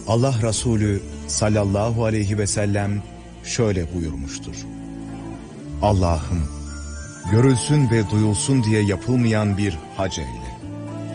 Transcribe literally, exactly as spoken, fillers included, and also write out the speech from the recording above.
Allah Resulü sallallahu aleyhi ve sellem şöyle buyurmuştur. Allah'ım, görülsün ve duyulsun diye yapılmayan bir hac eyle.